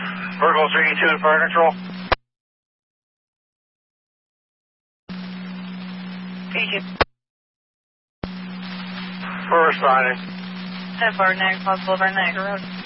Virgo 32 to fire control. PQ. First signing. 10 Boulevard Niagara Road.